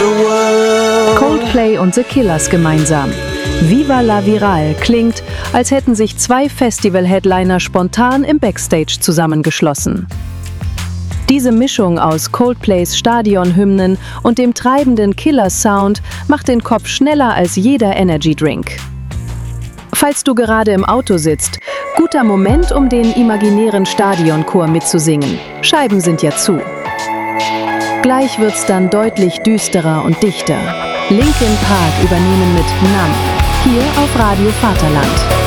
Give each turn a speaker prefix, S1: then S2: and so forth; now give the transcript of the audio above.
S1: Coldplay und The Killers gemeinsam. Viva la Viral klingt, als hätten sich zwei Festival-Headliner spontan im Backstage zusammengeschlossen. Diese Mischung aus Coldplays Stadionhymnen und dem treibenden Killers-Sound macht den Kopf schneller als jeder Energy-Drink. Falls du gerade im Auto sitzt, guter Moment, um den imaginären Stadionchor mitzusingen. Scheiben sind ja zu. Gleich wird's dann deutlich düsterer und dichter. Linkin Park übernehmen mit Numb, hier auf Radio Vaterland.